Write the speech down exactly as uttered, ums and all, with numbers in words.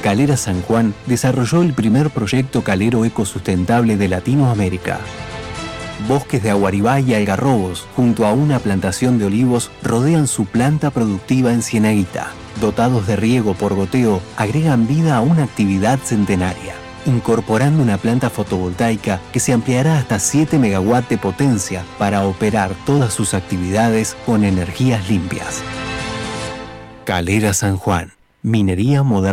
Calera San Juan desarrolló el primer proyecto calero ecosustentable de Latinoamérica. Bosques de aguaribá y algarrobos, junto a una plantación de olivos, rodean su planta productiva en Cieneguita. Dotados de riego por goteo, agregan vida a una actividad centenaria, incorporando una planta fotovoltaica que se ampliará hasta siete megawatts de potencia para operar todas sus actividades con energías limpias. Calera San Juan, minería moderna.